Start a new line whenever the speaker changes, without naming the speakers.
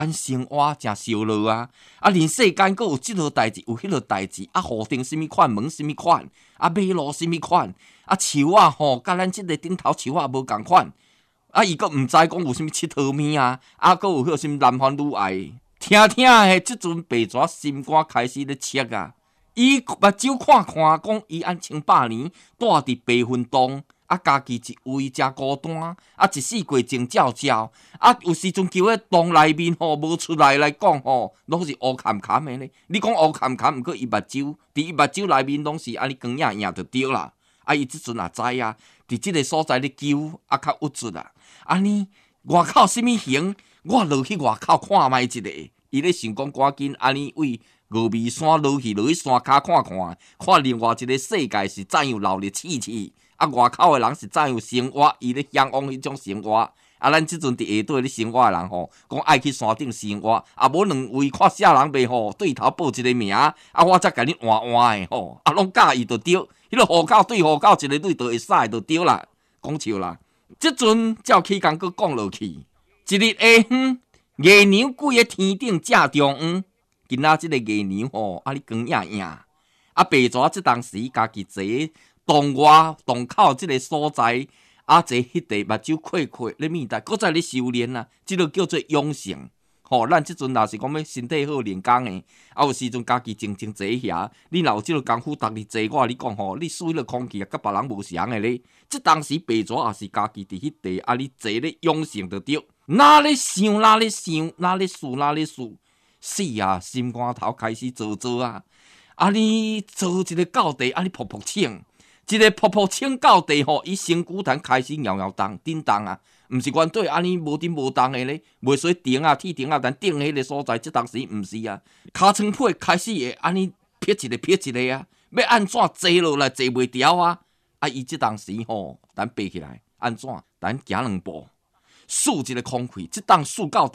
咱生活真烧脑啊！人世间阁有即落代志，有迄落代志，户顶什么款，门什么款，马路什么款，树甲咱即个顶头树无共款，伊阁毋知讲有啥物佚佗物阁有迄什么男欢女爱，听诶，即阵白蛇心肝开始咧切啊！伊目睭看，讲伊按100年住伫白云洞。家己一位真孤单，一世过真照照，有时阵叫迄洞内面无出来讲拢是乌坎坎的咧。你讲乌坎坎，毋过伊目睭，伫伊目睭内面拢是安尼光影影就对啦。伊即阵也知啊，伫即个所在咧救，较郁卒啊。安尼外口什么形，我落去外口看卖一个。伊咧想讲赶紧安尼为峨眉山落去山骹看另外一个世界是怎样闹热气气。外口的人是怎样生活？伊咧向往迄种生活。咱即阵伫下底咧生活的人讲爱去山顶生活。无两位看啥人袂对头报一个名，我才甲你换的拢介意就对。迄个户口对户口一个对就会使就对啦。讲笑啦，即阵照起工佫讲落去。一日下昏，月娘跪喺天顶正中央。今仔即个月娘你光影影。白蛇即当时家己坐。洞口即个所在，坐迄地目睭亏亏咧面带，搁再咧修炼啊，即个叫做养性。咱即阵若是讲要身体好练功诶，有时阵家己静静坐遐，你若有即个功夫，逐日坐，我你讲你吸迄个空气甲别人无相诶咧。即当时白蛇也是家己伫迄地，你坐咧养性就对。哪咧想，哪咧想，哪咧思，哪咧思，死啊！心肝头开始做啊！你做一个到地，你噗噗请。一个噗噗请到地伊身躯坛开始摇摇动、震动啊，毋是原对安尼无震无动诶咧，袂说顶铁顶但顶迄个所在，即当时毋是啊，尻川皮开始会安尼撇一个啊，要安怎坐落来坐袂牢啊？伊即当时咱爬起来安怎？咱行2步，竖一个空气，即当竖到。